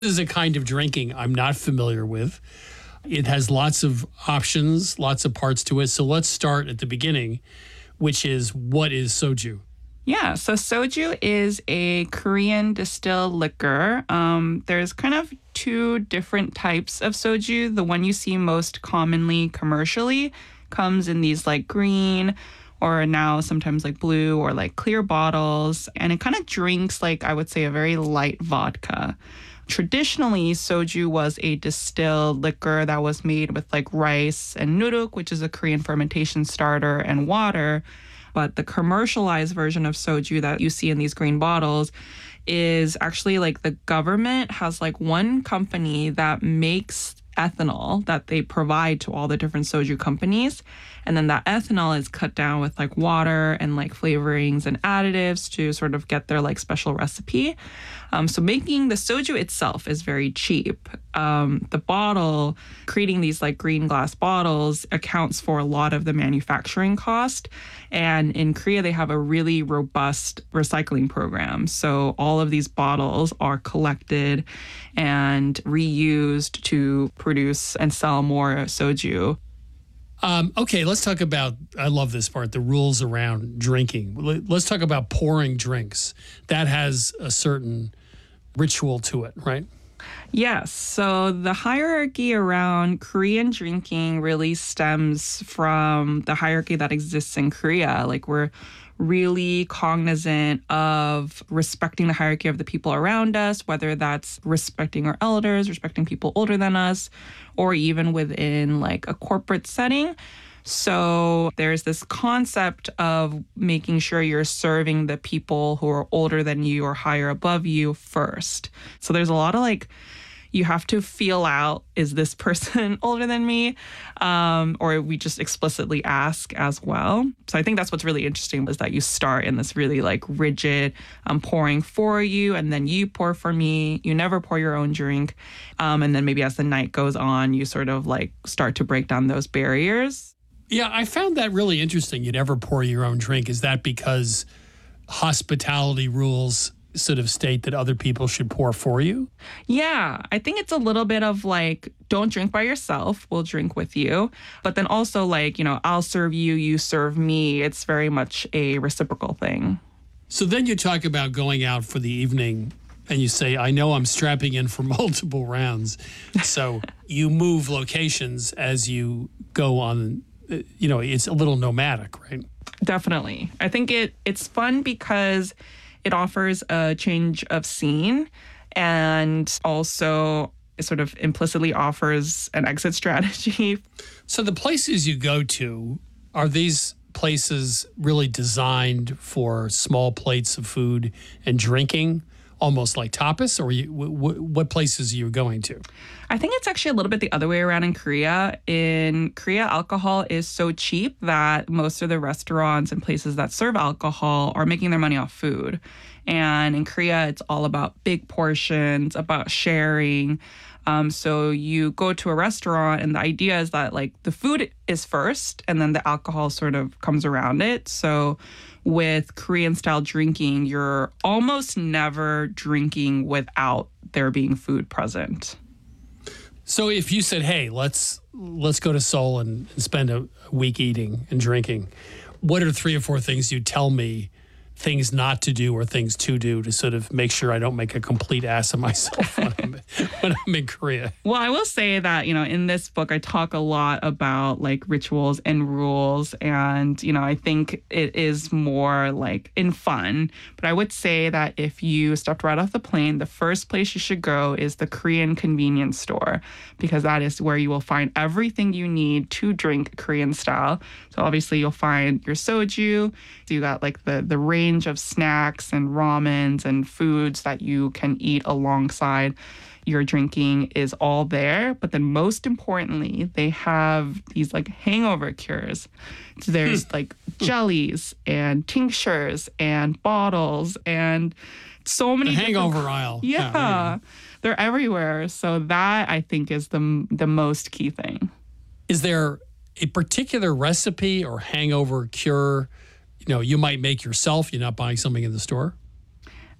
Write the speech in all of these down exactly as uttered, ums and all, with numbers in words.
This is a kind of drinking I'm not familiar with. It has lots of options, lots of parts to it. So let's start at the beginning, which is, what is soju? Yeah, so soju is a Korean distilled liquor. Um, there's kind of two different types of soju. The one you see most commonly commercially comes in these like green or now sometimes like blue or like clear bottles. And it kind of drinks like, I would say, a very light vodka. Traditionally, soju was a distilled liquor that was made with like rice and nuruk, which is a Korean fermentation starter, and water. But the commercialized version of soju that you see in these green bottles is actually like the government has like one company that makes ethanol that they provide to all the different soju companies. And then that ethanol is cut down with like water and like flavorings and additives to sort of get their like special recipe. Um, so making the soju itself is very cheap. Um, the bottle, creating these like green glass bottles accounts for a lot of the manufacturing cost. And in Korea, they have a really robust recycling program. So all of these bottles are collected and reused to produce and sell more soju. Um, okay, let's talk about, I love this part, the rules around drinking. Let's talk about pouring drinks. That has a certain ritual to it, right? Yes. So the hierarchy around Korean drinking really stems from the hierarchy that exists in Korea. Like, we're really cognizant of respecting the hierarchy of the people around us, whether that's respecting our elders, respecting people older than us, or even within like a corporate setting. So there's this concept of making sure you're serving the people who are older than you or higher above you first. So there's a lot of like, you have to feel out, is this person older than me? Um, or we just explicitly ask as well. So I think that's what's really interesting, is that you start in this really like rigid, I'm pouring for you, and then you pour for me. You never pour your own drink. Um, and then maybe as the night goes on, you sort of like start to break down those barriers. Yeah, I found that really interesting. You never pour your own drink. Is that because hospitality rules sort of state that other people should pour for you? Yeah, I think it's a little bit of like, don't drink by yourself, we'll drink with you. But then also like, you know, I'll serve you, you serve me. It's very much a reciprocal thing. So then you talk about going out for the evening and you say, I know I'm strapping in for multiple rounds. So you move locations as you go on, you know, it's a little nomadic, right? Definitely. I think it it's fun because it offers a change of scene, and also it sort of implicitly offers an exit strategy. So the places you go to, are these places really designed for small plates of food and drinking, almost like tapas, or you, w- w- what places are you going to? I think it's actually a little bit the other way around in Korea. In Korea, alcohol is so cheap that most of the restaurants and places that serve alcohol are making their money off food. And in Korea, it's all about big portions, about sharing. Um, so you go to a restaurant and the idea is that like the food is first and then the alcohol sort of comes around it. So with Korean style drinking, you're almost never drinking without there being food present. So if you said, hey, let's let's go to Seoul and, and spend a week eating and drinking, what are three or four things you'd tell me, things not to do or things to do, to sort of make sure I don't make a complete ass of myself when I'm, when I'm in Korea? Well, I will say that, you know, in this book, I talk a lot about like rituals and rules. And, you know, I think it is more like in fun. But I would say that if you stepped right off the plane, the first place you should go is the Korean convenience store, because that is where you will find everything you need to drink Korean style. So obviously you'll find your soju. So you got like the, the range of snacks and ramens and foods that you can eat alongside your drinking is all there. But then most importantly, they have these like hangover cures. So there's like jellies and tinctures and bottles and so many the hangover different... aisle. Yeah, yeah, they're everywhere. So that I think is the the most key thing. Is there a particular recipe or hangover cure, you know, you might make yourself? You're not buying something in the store?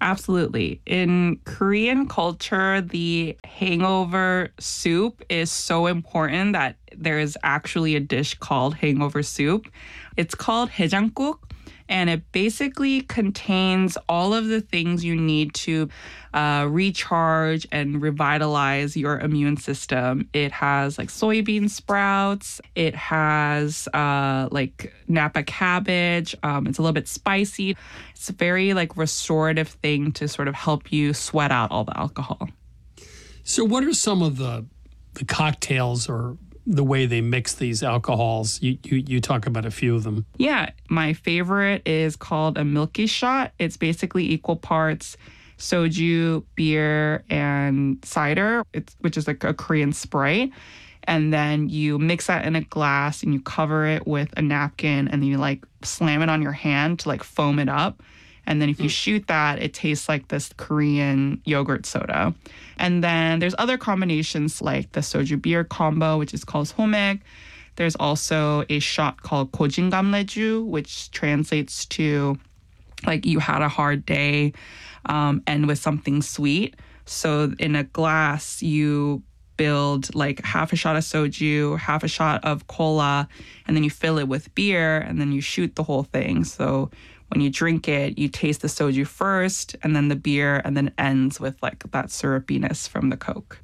Absolutely. In Korean culture, the hangover soup is so important that there is actually a dish called hangover soup. It's called haejanguk, and it basically contains all of the things you need to uh, recharge and revitalize your immune system. It has like soybean sprouts. It has uh, like Napa cabbage. Um, it's a little bit spicy. It's a very like restorative thing to sort of help you sweat out all the alcohol. So what are some of the the cocktails or the way they mix these alcohols? You, you you talk about a few of them. Yeah, my favorite is called a milky shot. It's basically equal parts soju, beer, and cider, it's, which is like a Korean Sprite. And then you mix that in a glass and you cover it with a napkin and then you like slam it on your hand to like foam it up. And then if you shoot that, it tastes like this Korean yogurt soda. And then there's other combinations like the soju beer combo, which is called somek. There's also a shot called kojingamleju, which translates to like you had a hard day um, and with something sweet. So in a glass, you build like half a shot of soju, half a shot of cola, and then you fill it with beer, and then you shoot the whole thing. So when you drink it, you taste the soju first, and then the beer, and then it ends with like that syrupiness from the Coke.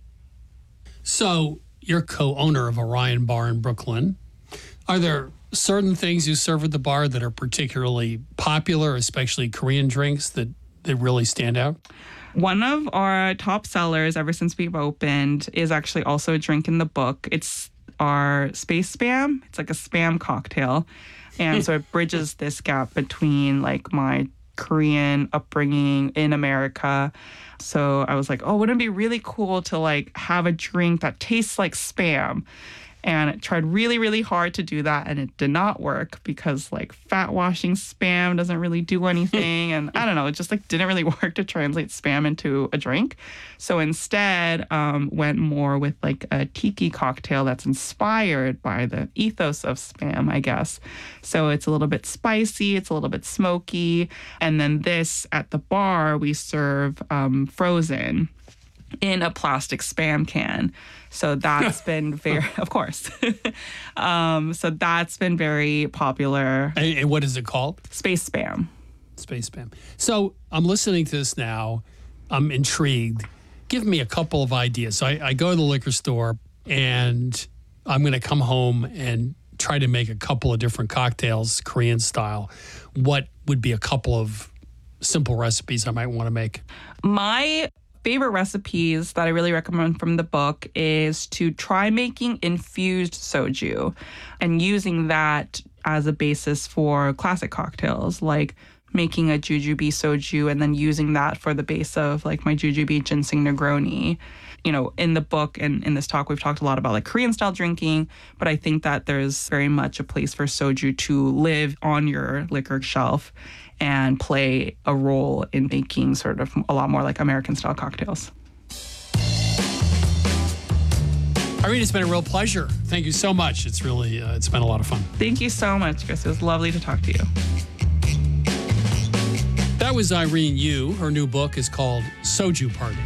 So you're co-owner of Orion Bar in Brooklyn. Are there certain things you serve at the bar that are particularly popular, especially Korean drinks that, that really stand out? One of our top sellers ever since we've opened is actually also a drink in the book. It's our Space Spam. It's like a Spam cocktail. And so it bridges this gap between like my Korean upbringing in America. So I was like, oh, wouldn't it be really cool to like have a drink that tastes like Spam? And I tried really, really hard to do that, and it did not work because like fat washing Spam doesn't really do anything. And I don't know, it just like didn't really work to translate Spam into a drink. So instead, um, went more with like a tiki cocktail that's inspired by the ethos of Spam, I guess. So it's a little bit spicy, it's a little bit smoky. And then this at the bar, we serve um, frozen in a plastic Spam can. So that's been very, of course. um, so that's been very popular. And, and what is it called? Space Spam. Space Spam. So I'm listening to this now. I'm intrigued. Give me a couple of ideas. So I, I go to the liquor store and I'm going to come home and try to make a couple of different cocktails, Korean style. What would be a couple of simple recipes I might want to make? My favorite recipes that I really recommend from the book is to try making infused soju and using that as a basis for classic cocktails, like making a jujube soju and then using that for the base of like my jujube ginseng Negroni. You know, in the book and in this talk, we've talked a lot about like Korean style drinking, but I think that there's very much a place for soju to live on your liquor shelf and play a role in making sort of a lot more like American style cocktails. Irene, it's been a real pleasure. Thank you so much. It's really, uh, it's been a lot of fun. Thank you so much, Chris. It was lovely to talk to you. That was Irene Yu. Her new book is called Soju Party.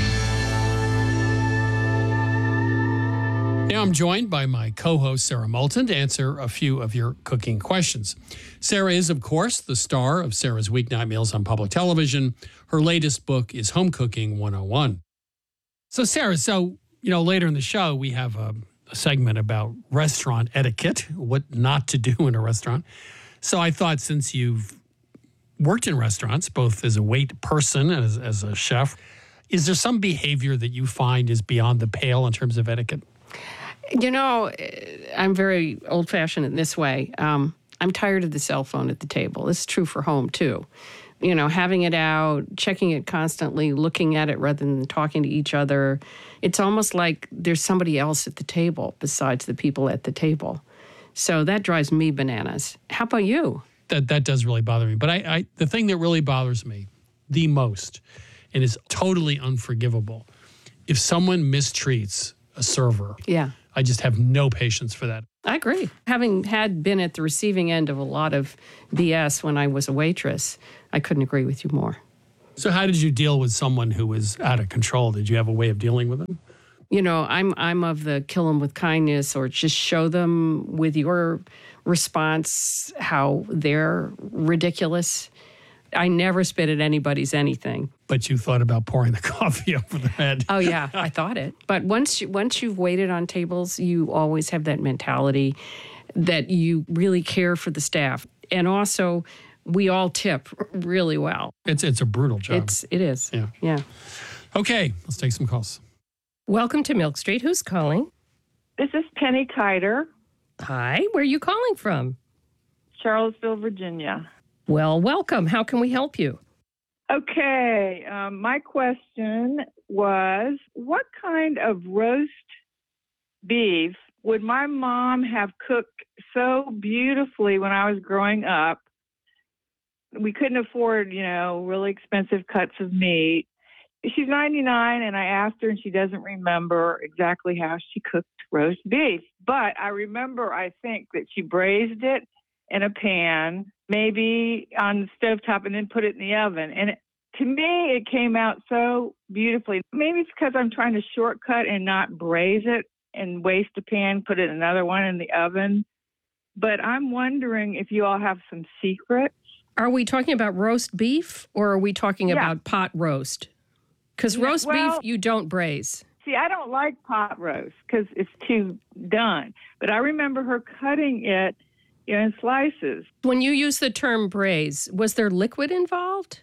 Now I'm joined by my co-host, Sarah Moulton, to answer a few of your cooking questions. Sarah is, of course, the star of Sarah's Weeknight Meals on public television. Her latest book is Home Cooking one oh one. So, Sarah, so, you know, later in the show, we have a, a segment about restaurant etiquette, what not to do in a restaurant. So I thought since you've worked in restaurants, both as a wait person and as, as a chef, is there some behavior that you find is beyond the pale in terms of etiquette? You know, I'm very old-fashioned in this way. Um, I'm tired of the cell phone at the table. This is true for home, too. You know, having it out, checking it constantly, looking at it rather than talking to each other. It's almost like there's somebody else at the table besides the people at the table. So that drives me bananas. How about you? That that does really bother me. But I, I the thing that really bothers me the most, and is totally unforgivable, if someone mistreats a server. Yeah. I just have no patience for that. I agree. Having had been at the receiving end of a lot of B S when I was a waitress, I couldn't agree with you more. So how did you deal with someone who was out of control? Did you have a way of dealing with them? You know, I'm I'm of the kill them with kindness, or just show them with your response how they're ridiculous. I never spit at anybody's anything. But you thought about pouring the coffee over their head. Oh yeah, I thought it. But once you, once you've waited on tables, you always have that mentality that you really care for the staff, and also we all tip really well. It's it's a brutal job. It's it is. Yeah. Yeah. Okay, let's take some calls. Welcome to Milk Street. Who's calling? This is Penny Kiter, Hi, where are you calling from? Charlottesville, Virginia. Well, welcome. How can we help you? Okay, um, my question was, what kind of roast beef would my mom have cooked so beautifully when I was growing up? We couldn't afford, you know, really expensive cuts of meat. She's ninety-nine, and I asked her, and she doesn't remember exactly how she cooked roast beef. But I remember, I think, that she braised it in a pan, maybe on the stovetop, and then put it in the oven. And it, to me, it came out so beautifully. Maybe it's because I'm trying to shortcut and not braise it and waste a pan, put it another one in the oven. But I'm wondering if you all have some secrets. Are we talking about roast beef or are we talking Yeah. about pot roast? Because Yeah, roast well- beef, you don't braise. See, I don't like pot roast because it's too done. But I remember her cutting it, you know, in slices. When you use the term braise, was there liquid involved?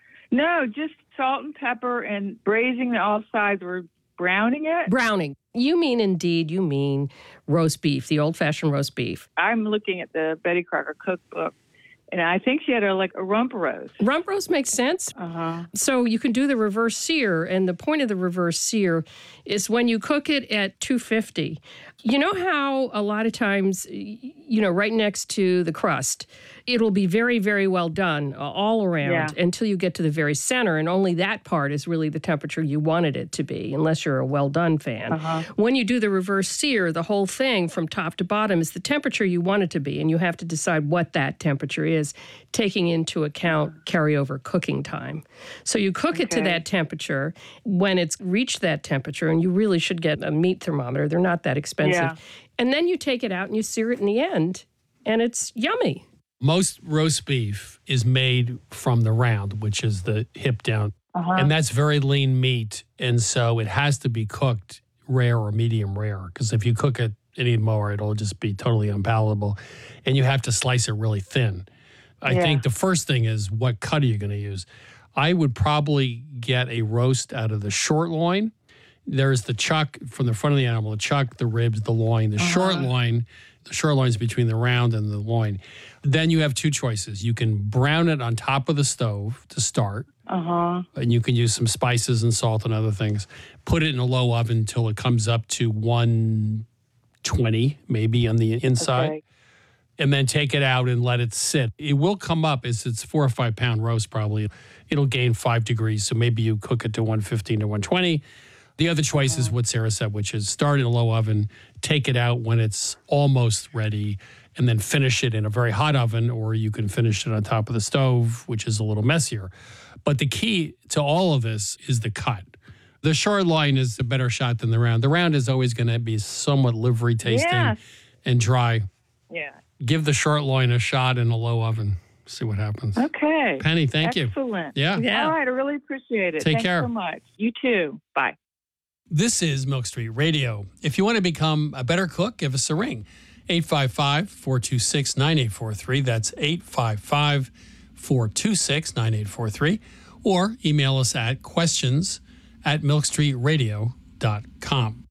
No, just salt and pepper and braising the all sides. We're browning it. Browning. You mean, indeed, you mean roast beef, the old-fashioned roast beef. I'm looking at the Betty Crocker cookbook, and I think she had a like a rump roast. Rump roast makes sense. Uh-huh. So you can do the reverse sear, and the point of the reverse sear is when you cook it at two fifty. You know how a lot of times, you know, right next to the crust, it'll be very, very well done all around Yeah. until you get to the very center, and only that part is really the temperature you wanted it to be, unless you're a well done fan. Uh-huh. When you do the reverse sear, the whole thing from top to bottom is the temperature you want it to be, and you have to decide what that temperature is, taking into account carryover cooking time. So you cook it to Okay. that temperature. When it's reached that temperature, and you really should get a meat thermometer, they're not that expensive. Yeah. And then you take it out and you sear it in the end, and it's yummy. Most roast beef is made from the round, which is the hip down. Uh-huh. And that's very lean meat. And so it has to be cooked rare or medium rare. Because if you cook it any more, it'll just be totally unpalatable. And you have to slice it really thin. I Yeah. think the first thing is, what cut are you going to use? I would probably get a roast out of the short loin. There's the chuck from the front of the animal, the chuck, the ribs, the loin. The short loin, the short loin is between the round and the loin. Then you have two choices. You can brown it on top of the stove to start, Uh-huh. and you can use some spices and salt and other things. Put it in a low oven until it comes up to one twenty, maybe on the inside. Okay. And then take it out and let it sit. It will come up as it's four or five pound roast probably. It'll gain five degrees. So maybe you cook it to one fifteen to one twenty. The other choice is what Sarah said, which is start in a low oven, take it out when it's almost ready, and then finish it in a very hot oven, or you can finish it on top of the stove, which is a little messier. But the key to all of this is the cut. The short loin is a better shot than the round. The round is always going to be somewhat livery tasting Yes. and dry. Yeah. Give the short loin a shot in a low oven. See what happens. Okay. Penny, thank you. Excellent. Yeah. Yeah. All right. I really appreciate it. Take Thanks care. so much. You too. Bye. This is Milk Street Radio. If you want to become a better cook, give us a ring. eight five five, four two six, nine eight four three. That's eight five five, four two six, nine eight four three. Or email us at questions at milk street radio dot com.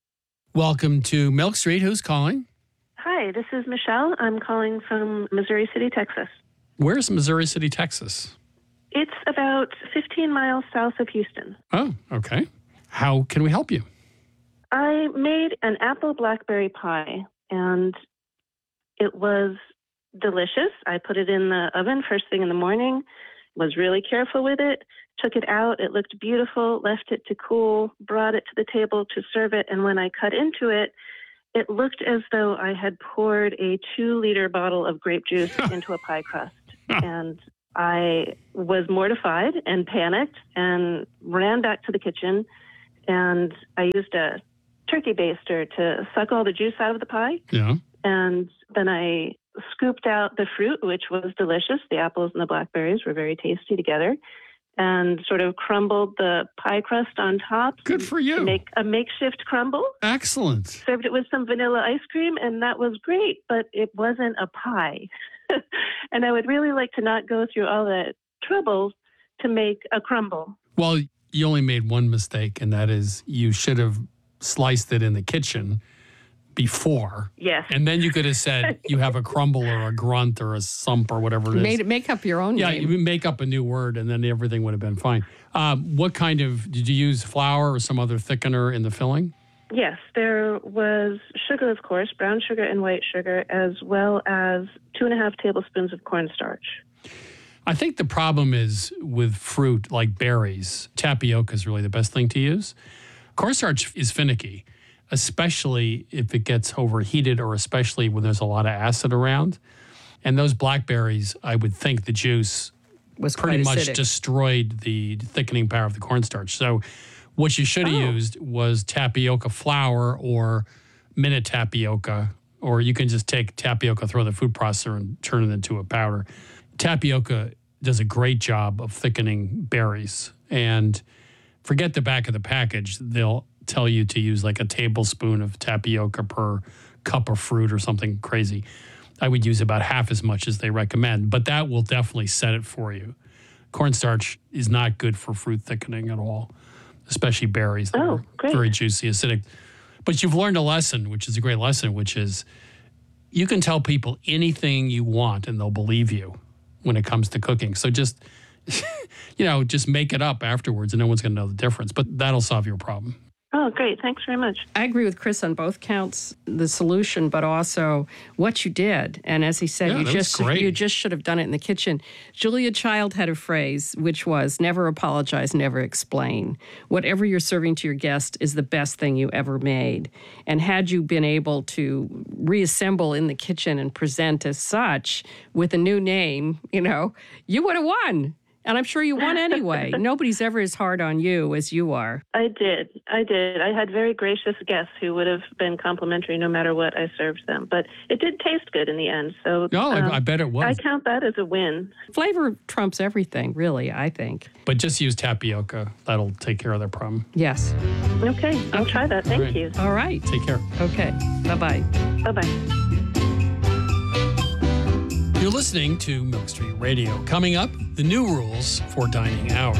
Welcome to Milk Street. Who's calling? Hi, this is Michelle. I'm calling from Missouri City, Texas. Where's Missouri City, Texas? It's about fifteen miles south of Houston. Oh, okay. How can we help you? I made an apple blackberry pie, and it was delicious. I put it in the oven first thing in the morning, was really careful with it, took it out. It looked beautiful, left it to cool, brought it to the table to serve it, and when I cut into it, it looked as though I had poured a two-liter bottle of grape juice into a pie crust. And I was mortified and panicked and ran back to the kitchen, and I used a turkey baster to suck all the juice out of the pie. Yeah. And then I scooped out the fruit, which was delicious. The apples and the blackberries were very tasty together, and sort of crumbled the pie crust on top. Good for you. To make a makeshift crumble. Excellent. Served it with some vanilla ice cream, and that was great, but it wasn't a pie. And I would really like to not go through all that trouble to make a crumble. Well, you only made one mistake, and that is you should have sliced it in the kitchen before. Yes. And then you could have said you have a crumble or a grunt or a sump or whatever it is. Made it, make up your own Yeah, name. you make up a new word, and then everything would have been fine. Um, what kind of, did you use flour or some other thickener in the filling? Yes, there was sugar, of course, brown sugar and white sugar, as well as two and a half tablespoons of cornstarch. I think the problem is with fruit like berries, tapioca is really the best thing to use. Cornstarch is finicky, especially if it gets overheated or especially when there's a lot of acid around. And those blackberries, I would think the juice was pretty quite much acidic. destroyed the thickening power of the cornstarch. So what you should have Oh. used was tapioca flour or minute tapioca, or you can just take tapioca, throw in the food processor, and turn it into a powder. Tapioca does a great job of thickening berries. And forget the back of the package. They'll tell you to use like a tablespoon of tapioca per cup of fruit or something crazy. I would use about half as much as they recommend, but that will definitely set it for you. Cornstarch is not good for fruit thickening at all, especially berries that Oh, are great. very juicy, acidic. But you've learned a lesson, which is a great lesson, which is you can tell people anything you want and they'll believe you when it comes to cooking. So just, you know, just make it up afterwards and no one's going to know the difference. But that'll solve your problem. Oh, great. Thanks very much. I agree with Chris on both counts, the solution, but also what you did. And as he said, Yeah, you that was just great. you just should have done it in the kitchen. Julia Child had a phrase which was never apologize, never explain. Whatever you're serving to your guest is the best thing you ever made. And had you been able to reassemble in the kitchen and present as such with a new name, you know, you would have won. And I'm sure you won anyway. Nobody's ever as hard on you as you are. I did. I did. I had very gracious guests who would have been complimentary no matter what I served them. But it did taste good in the end. So Oh, um, I, I bet it was. I count that as a win. Flavor trumps everything, really, I think. But just use tapioca. That'll take care of their problem. Yes. Okay. I'll try that. Thank Great. you. All right. Take care. Okay. Bye-bye. Bye-bye. You're listening to Milk Street Radio. Coming up, the new rules for dining out.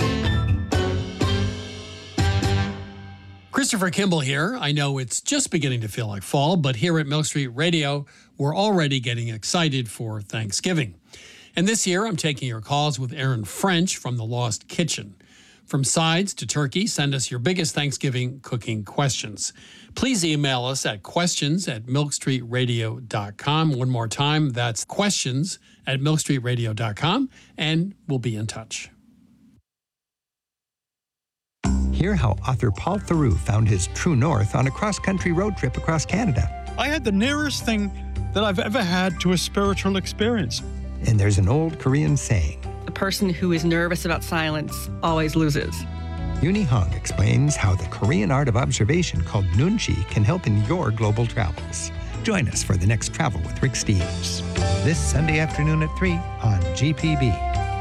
Christopher Kimball here. I know it's just beginning to feel like fall, but here at Milk Street Radio, we're already getting excited for Thanksgiving. And this year, I'm taking your calls with Aaron French from The Lost Kitchen. From sides to turkey, send us your biggest Thanksgiving cooking questions. Please email us at questions at milk street radio dot com. One more time, that's questions at milk street radio dot com, and we'll be in touch. Hear how author Paul Theroux found his true north on a cross-country road trip across Canada. I had the nearest thing that I've ever had to a spiritual experience. And there's an old Korean saying. The person who is nervous about silence always loses. Yuni Hong explains how the Korean art of observation called Nunchi can help in your global travels. Join us for the next Travel with Rick Steves. This Sunday afternoon at three on G P B.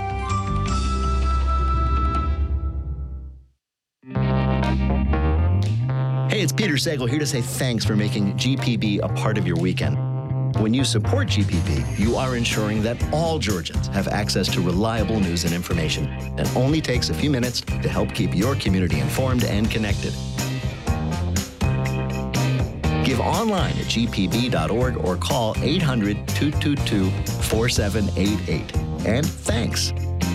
Hey, it's Peter Sagal here to say thanks for making G P B a part of your weekend. When you support G P B, you are ensuring that all Georgians have access to reliable news and information. It only takes a few minutes to help keep your community informed and connected. Give online at g p b dot org or call eight hundred, two two two, four seven eight eight. And thanks.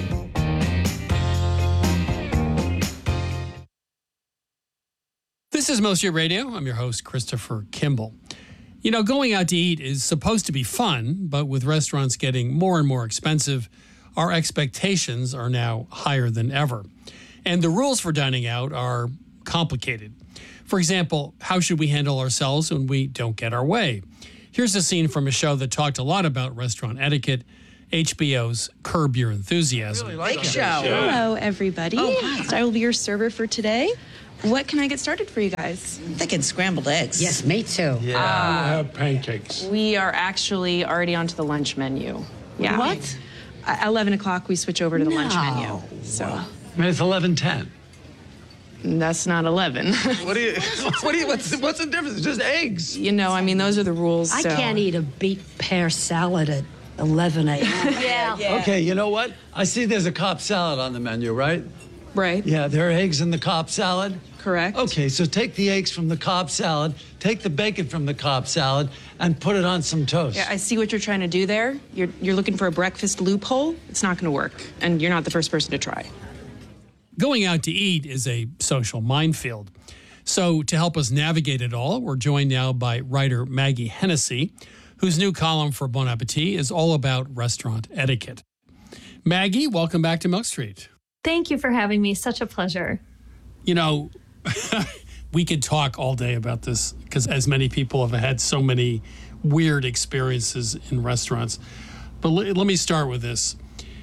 This is Milk Street Radio. I'm your host, Christopher Kimball. You know, going out to eat is supposed to be fun, but with restaurants getting more and more expensive, our expectations are now higher than ever. And the rules for dining out are complicated. For example, how should we handle ourselves when we don't get our way? Here's a scene from a show that talked a lot about restaurant etiquette H B O's Curb Your Enthusiasm. Really like show. Hello, everybody. Oh, hi. So I will be your server for today. What can I get started for you guys? I'm thinking scrambled eggs. Yes, me too. Yeah, uh, we'll have pancakes. We are actually already onto the lunch menu. Yeah. What? At eleven o'clock, we switch over to the no. lunch menu. So. I mean, it's eleven ten. That's not eleven. What do you? What do you? What's what's the difference? It's just eggs. You know, I mean, those are the rules. I so. can't eat a beet pear salad at eleven a.m. yeah. yeah. Okay, you know what? I see there's a Cobb salad on the menu, right? Right. Yeah, there are eggs in the Cobb salad. Correct. Okay, so take the eggs from the Cobb salad, take the bacon from the Cobb salad, and put it on some toast. Yeah, I see what you're trying to do there. You're you're looking for a breakfast loophole. It's not going to work, and you're not the first person to try. Going out to eat is a social minefield. So to help us navigate it all, we're joined now by writer Maggie Hennessy, whose new column for Bon Appetit is all about restaurant etiquette. Maggie, welcome back to Milk Street. Thank you for having me. Such a pleasure. You know, we could talk all day about this because as many people have had so many weird experiences in restaurants. But l- let me start with this.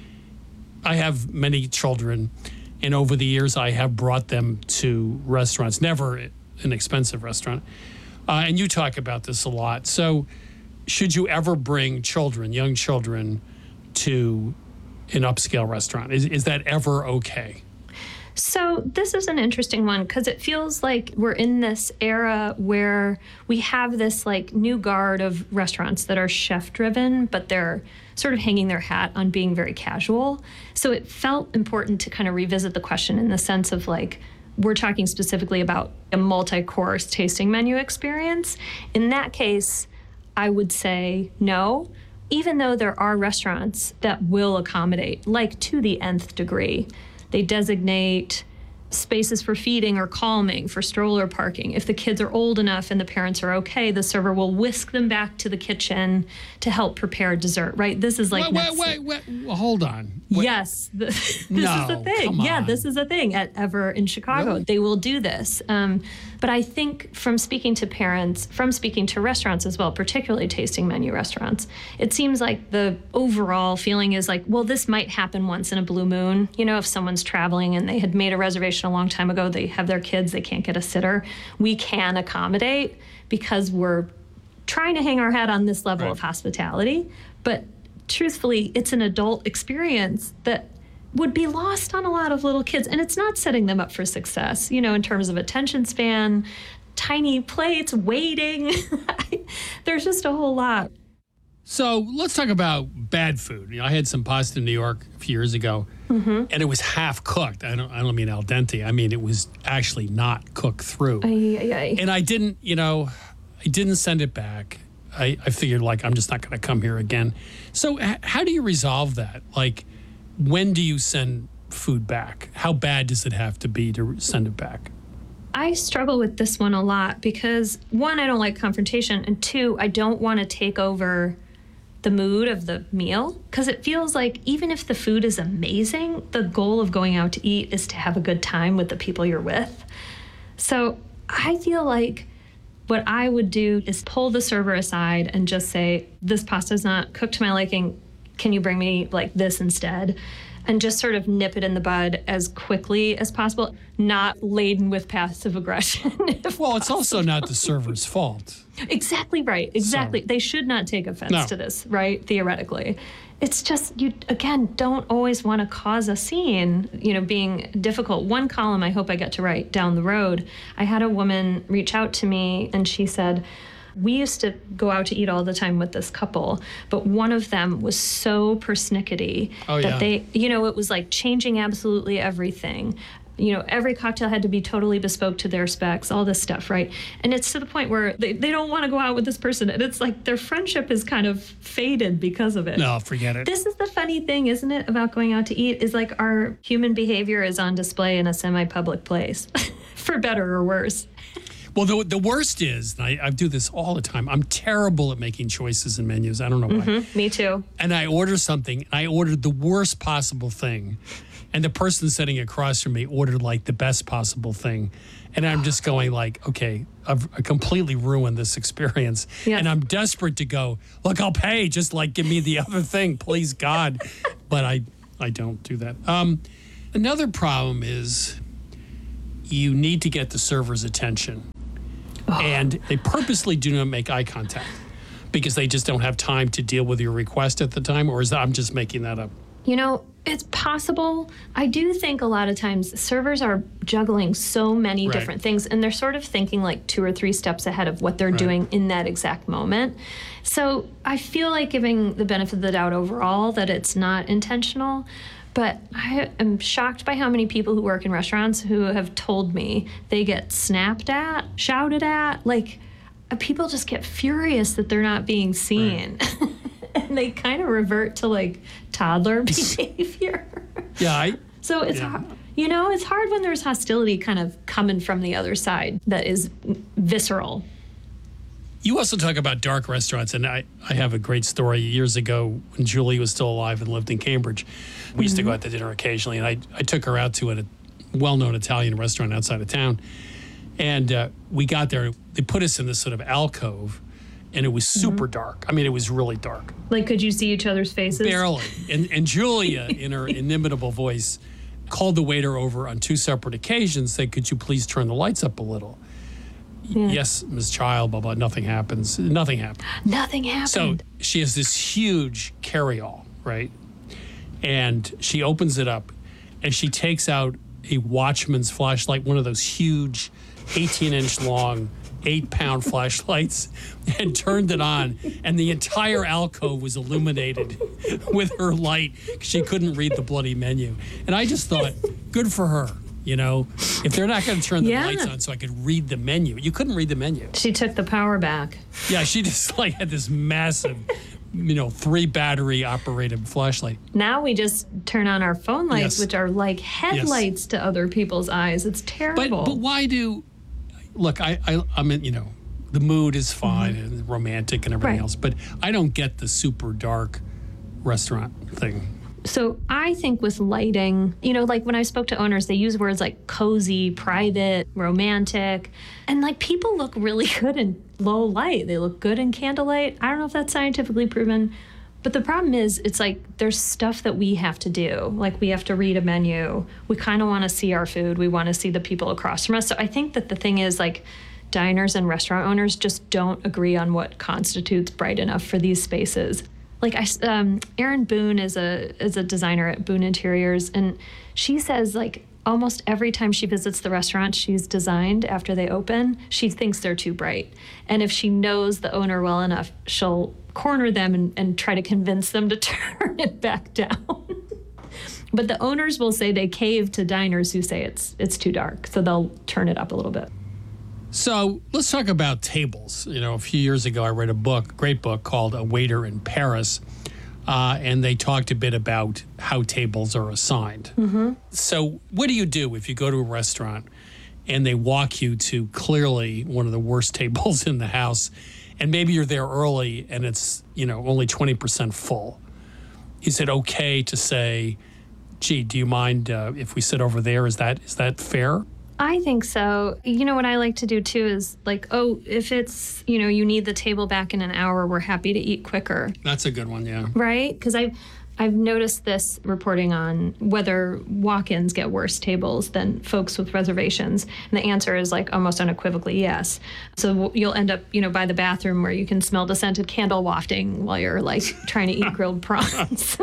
I have many children, and over the years I have brought them to restaurants, never an expensive restaurant. Uh, and you talk about this a lot. So should you ever bring children, young children, to an upscale restaurant? Is, is that ever okay? So this is an interesting one because it feels like we're in this era where we have this like new guard of restaurants that are chef driven, but they're sort of hanging their hat on being very casual. So it felt important to kind of revisit the question in the sense of like, we're talking specifically about a multi-course tasting menu experience. In that case, I would say no, even though there are restaurants that will accommodate, like to the nth degree. They designate spaces for feeding or calming, for stroller parking. If the kids are old enough and the parents are okay, the server will whisk them back to the kitchen to help prepare dessert, right? This is like... Wait, wait, wait, wait, well, hold on. Wait. Yes, the, this no, is the thing. Come yeah, on. this is a thing at Ever in Chicago. Really? They will do this. Um, but I think from speaking to parents, from speaking to restaurants as well, particularly tasting menu restaurants, it seems like the overall feeling is like, well, this might happen once in a blue moon. You know, if someone's traveling and they had made a reservation a long time ago, they have their kids, they can't get a sitter. We can accommodate because we're trying to hang our hat on this level right. of hospitality. But truthfully, it's an adult experience that would be lost on a lot of little kids. And it's not setting them up for success, you know, in terms of attention span, tiny plates, waiting. There's just a whole lot. So let's talk about bad food. You know, I had some pasta in New York a few years ago, mm-hmm. and it was half cooked. I don't, I don't mean al dente. I mean, it was actually not cooked through. Aye, aye, aye. And I didn't, you know, I didn't send it back. I, I figured, like, I'm just not going to come here again. So h- how do you resolve that? Like, when do you send food back? How bad does it have to be to send it back? I struggle with this one a lot because, one, I don't like confrontation, and two, I don't want to take over the mood of the meal because it feels like even if the food is amazing, the goal of going out to eat is to have a good time with the people you're with. So I feel like what I would do is pull the server aside and just say, this pasta's not cooked to my liking. Can you bring me like this instead? And just sort of nip it in the bud as quickly as possible, not laden with passive aggression. Well, it's also not the server's fault. Exactly right. Exactly. So, they should not take offense no. to this, right? Theoretically. It's just, you, again, don't always want to cause a scene, you know, being difficult. One column I hope I get to write down the road, I had a woman reach out to me and she said, we used to go out to eat all the time with this couple, but one of them was so persnickety oh, that yeah. they, you know, it was like changing absolutely everything. You know, every cocktail had to be totally bespoke to their specs, all this stuff, right? And it's to the point where they, they don't want to go out with this person. And it's like their friendship is kind of faded because of it. No, forget it. This is the funny thing, isn't it, about going out to eat, is like our human behavior is on display in a semi-public place, for better or worse. Well, the, the worst is, and I, I do this all the time, I'm terrible at making choices in menus. I don't know why. Mm-hmm. Me too. And I order something, and I ordered the worst possible thing. and the person sitting across from me ordered like the best possible thing. And I'm just going like, okay, I've I completely ruined this experience. Yes. And I'm desperate to go, look, I'll pay. Just like give me the other thing, please God. But I, I don't do that. Um, another problem is you need to get the server's attention. Oh. And they purposely do not make eye contact because they just don't have time to deal with your request at the time. Or is that, I'm just making that up? You know, it's possible. I do think a lot of times servers are juggling so many Right. different things, and they're sort of thinking like two or three steps ahead of what they're Right. doing in that exact moment. So I feel like giving the benefit of the doubt overall that it's not intentional. But I am shocked by how many people who work in restaurants who have told me they get snapped at, shouted at. Like, uh, people just get furious that they're not being seen. Right. And they kind of revert to like toddler behavior. Yeah. I, so it's yeah. hard. You know, it's hard when there's hostility kind of coming from the other side that is visceral. You also talk about dark restaurants, and I, I have a great story. Years ago, when Julie was still alive and lived in Cambridge, we used to go out to dinner occasionally, and I, I took her out to a well-known Italian restaurant outside of town. And uh, we got there. They put us in this sort of alcove, and it was super mm-hmm. dark. I mean, it was really dark. Like, could you see each other's faces? Barely. And, and Julia, in her inimitable voice, called the waiter over on two separate occasions, said, could you please turn the lights up a little? Yeah. Yes, Miz Child, blah, blah, nothing happens. Nothing happened. Nothing happened. So she has this huge carry-all, right? And she opens it up, and she takes out a Watchman's flashlight, one of those huge eighteen-inch long, eight-pound flashlights, and turned it on. And the entire alcove was illuminated with her light. She couldn't read the bloody menu. And I just thought, good for her. You know, if they're not going to turn the yeah. lights on so I could read the menu, you couldn't read the menu. She took the power back. Yeah, she just like had this massive, you know, three battery operated flashlight. Now we just turn on our phone lights, Yes. which are like headlights yes. to other people's eyes. It's terrible. But but why do? Look, I I I mean, you know, the mood is fine mm-hmm. and romantic and everything right. else, but I don't get the super dark restaurant thing. So I think with lighting, you know, like when I spoke to owners, they use words like cozy, private, romantic, and like people look really good in low light. They look good in candlelight. I don't know if that's scientifically proven, but the problem is it's like there's stuff that we have to do. Like we have to read a menu. We kind of want to see our food. We want to see the people across from us. So I think that the thing is like diners and restaurant owners just don't agree on what constitutes bright enough for these spaces. Like I, um, Erin Boone is a is a designer at Boone Interiors, and she says like almost every time she visits the restaurant she's designed after they open, she thinks they're too bright. And if she knows the owner well enough, she'll corner them and, and try to convince them to turn it back down. But the owners will say they cave to diners who say it's it's too dark, so they'll turn it up a little bit. So let's talk about tables. You know, a few years ago, I read a book, a great book called A Waiter in Paris, uh, and they talked a bit about how tables are assigned. Mm-hmm. So what do you do if you go to a restaurant and they walk you to clearly one of the worst tables in the house, and maybe you're there early and it's, you know, only twenty percent full? Is it okay to say, gee, do you mind uh, if we sit over there? Is that is that fair? I think so. You know, what I like to do too is like, oh, if it's, you know, you need the table back in an hour, we're happy to eat quicker. That's a good one, yeah. Right? Because I've, I've noticed this reporting on whether walk-ins get worse tables than folks with reservations. And the answer is like almost unequivocally yes. So you'll end up, you know, by the bathroom where you can smell the scented candle wafting while you're like trying to eat grilled prawns.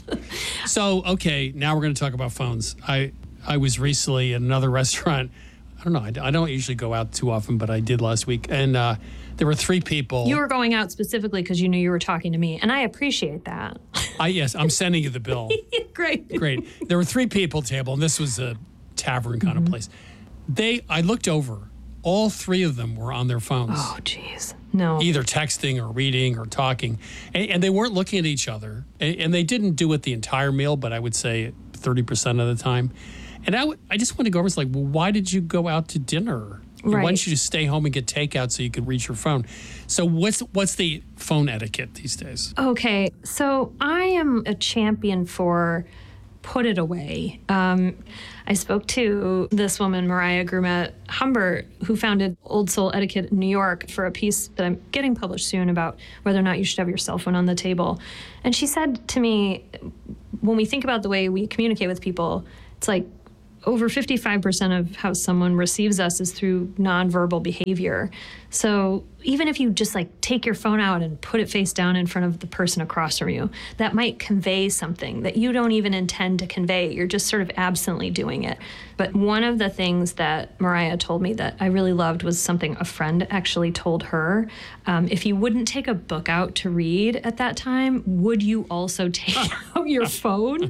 So, okay, now we're going to talk about phones. I... I was recently in another restaurant. I don't know. I, I don't usually go out too often, but I did last week. And uh, there were three people. You were going out specifically because you knew you were talking to me, and I appreciate that. I yes, I'm sending you the bill. Great. Great. There were three people table, and this was a tavern kind mm-hmm. of place. They, I looked over. All three of them were on their phones. Oh, jeez. No. Either texting or reading or talking. And, and they weren't looking at each other. And, and they didn't do it the entire meal, but I would say thirty percent of the time. And I, w- I just want to go over, it's like, well, why did you go out to dinner? Right. Why don't you just stay home and get takeout so you could reach your phone? So what's what's the phone etiquette these days? Okay, so I am a champion for put it away. Um, I spoke to this woman, Mariah Grumet Humbert, who founded Old Soul Etiquette in New York for a piece that I'm getting published soon about whether or not you should have your cell phone on the table. And she said to me, when we think about the way we communicate with people, it's like over fifty-five percent of how someone receives us is through nonverbal behavior. So even if you just like take your phone out and put it face down in front of the person across from you, that might convey something that you don't even intend to convey. You're just sort of absently doing it. But one of the things that Mariah told me that I really loved was something a friend actually told her. Um, if you wouldn't take a book out to read at that time, would you also take out your phone?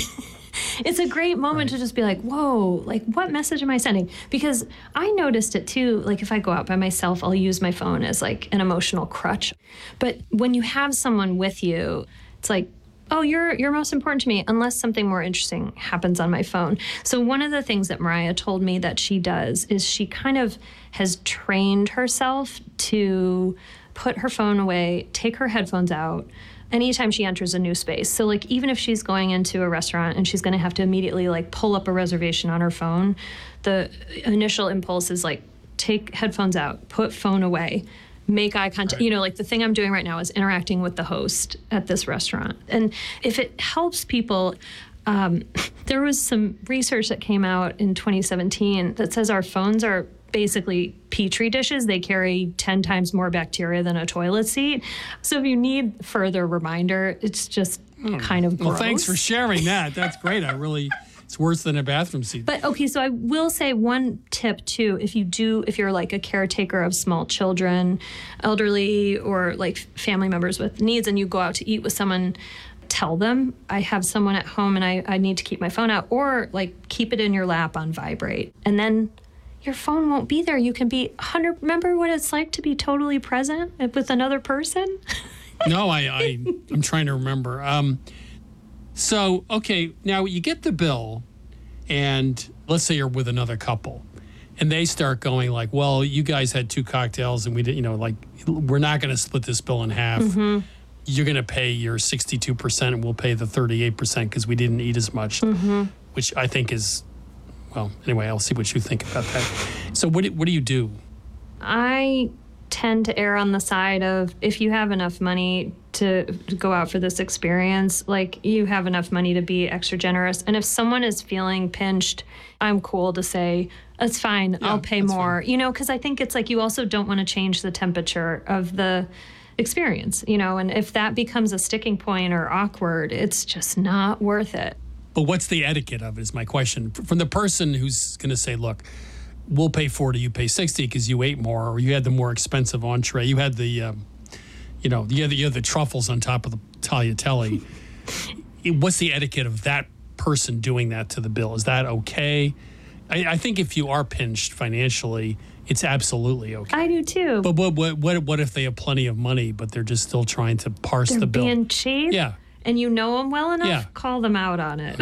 It's a great moment right. to just be like, whoa, like what message am I sending? Because I noticed it too. Like if I go out by myself, I'll use my phone as like an emotional crutch. But when you have someone with you, it's like, oh, you're you're most important to me unless something more interesting happens on my phone. So one of the things that Mariah told me that she does is she kind of has trained herself to put her phone away, take her headphones out, anytime she enters a new space. So like even if she's going into a restaurant and she's going to have to immediately like pull up a reservation on her phone, the initial impulse is like take headphones out, put phone away, make eye contact. Right. You know, like the thing I'm doing right now is interacting with the host at this restaurant. And if it helps people, um, there was some research that came out in twenty seventeen that says our phones are basically petri dishes. They carry ten times more bacteria than a toilet seat. So if you need further reminder, it's just mm. kind of gross. Well, thanks for sharing that. That's great. I really, it's worse than a bathroom seat. But okay, so I will say one tip too, if you do, if you're like a caretaker of small children, elderly, or like family members with needs, and you go out to eat with someone, tell them, I have someone at home and I, I need to keep my phone out, or like keep it in your lap on vibrate. And then your phone won't be there. You can be one hundred. Remember what it's like to be totally present with another person? No, I, I, I'm trying to remember. Um, so, okay, now you get the bill, and let's say you're with another couple, and they start going like, well, you guys had two cocktails, and we did, you know, like, we're not going to split this bill in half. Mm-hmm. You're going to pay your sixty-two percent, and we'll pay the thirty-eight percent because we didn't eat as much, mm-hmm. which I think is... Well, anyway, I'll see what you think about that. So what do, what do you do? I tend to err on the side of if you have enough money to, to go out for this experience, like you have enough money to be extra generous. And if someone is feeling pinched, I'm cool to say, it's fine, yeah, I'll pay more. Fine. You know, because I think it's like you also don't want to change the temperature of the experience, you know, and if that becomes a sticking point or awkward, it's just not worth it. But what's the etiquette of it is my question. From the person who's going to say, look, we'll pay forty, you pay sixty because you ate more, or you had the more expensive entree. You had the, um, you know, you had the, you had the truffles on top of the tagliatelle. What's the etiquette of that person doing that to the bill? Is that okay? I, I think if you are pinched financially, it's absolutely okay. I do too. But what what what, what if they have plenty of money, but they're just still trying to parse they're the bill? Being cheap? Yeah. And you know them well enough, yeah. call them out on it.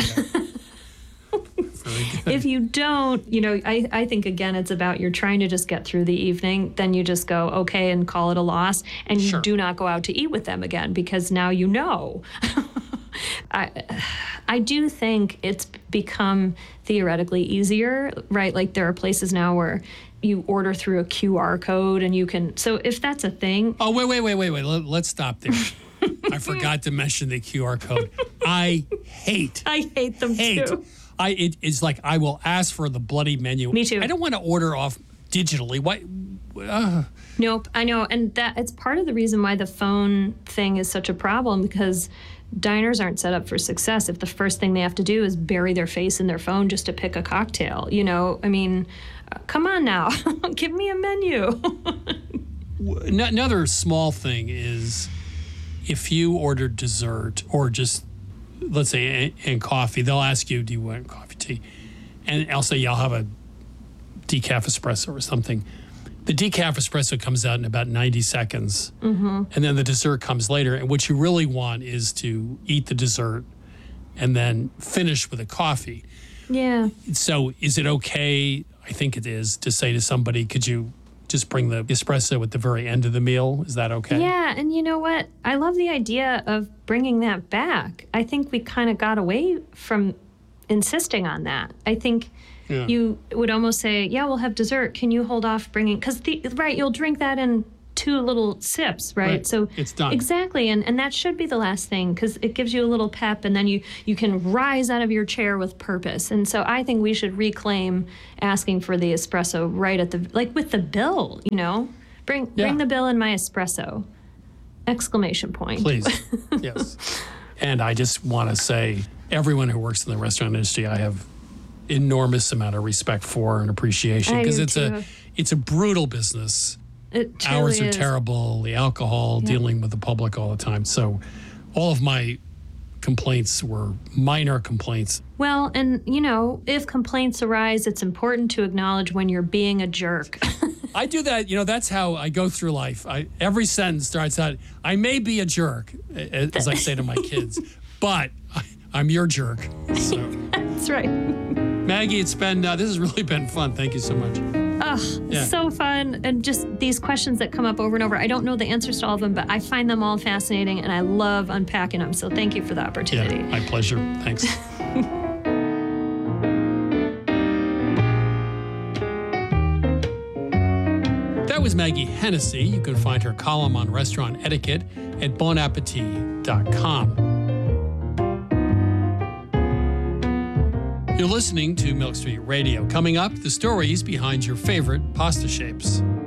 If you don't, you know, I, I think, again, it's about you're trying to just get through the evening. Then you just go, okay, and call it a loss. And you sure. do not go out to eat with them again because now you know. I, I do think it's become theoretically easier, right? Like there are places now where you order through a Q R code and you can, so if that's a thing. Oh, wait, wait, wait, wait, wait. Let, let's stop there. I forgot to mention the Q R code. I hate. I hate them hate. too. I it is like I will ask for the bloody menu. Me too. I don't want to order off digitally. Why? Uh. Nope, I know, and that it's part of the reason why the phone thing is such a problem because diners aren't set up for success if the first thing they have to do is bury their face in their phone just to pick a cocktail. You know, I mean, uh, come on now, give me a menu. Another small thing is if you order dessert or just, let's say, and, and coffee, they'll ask you, do you want coffee, tea? And I'll say, yeah, I'll have a decaf espresso or something. The decaf espresso comes out in about ninety seconds, mm-hmm. and then the dessert comes later. And what you really want is to eat the dessert and then finish with a coffee. Yeah. So is it okay, I think it is, to say to somebody, could you just bring the espresso at the very end of the meal. Is that okay? Yeah, and you know what? I love the idea of bringing that back. I think we kind of got away from insisting on that. I think yeah. you would almost say, yeah, we'll have dessert. Can you hold off bringing, because, right, you'll drink that in two little sips, right? right. So it's done. Exactly, and and that should be the last thing, because it gives you a little pep, and then you you can rise out of your chair with purpose. And so I think we should reclaim asking for the espresso right at the, like with the bill, you know? Bring yeah. bring the bill and my espresso. Exclamation point. Please, yes. And I just want to say, everyone who works in the restaurant industry, I have enormous amount of respect for and appreciation, because it's too. a it's a brutal business. It truly Hours are is. terrible, the alcohol, Yeah. dealing with the public all the time. So all of my complaints were minor complaints. Well, and you know, if complaints arise, it's important to acknowledge when you're being a jerk. I do that, you know, that's how I go through life. I, every sentence starts out, I may be a jerk, as I say to my kids, but I, I'm your jerk. So. That's right. Maggie, it's been, uh, this has really been fun. Thank you so much. Oh, Yeah. so fun. And just these questions that come up over and over. I don't know the answers to all of them, but I find them all fascinating and I love unpacking them. So thank you for the opportunity. Yeah, my pleasure. Thanks. That was Maggie Hennessy. You can find her column on restaurant etiquette at bon appetit dot com. You're listening to Milk Street Radio. Coming up, the stories behind your favorite pasta shapes.